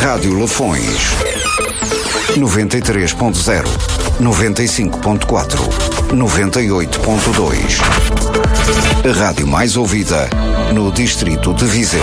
Rádio Lafões 93.0, 95.4, 98.2. A rádio mais ouvida no distrito de Viseu.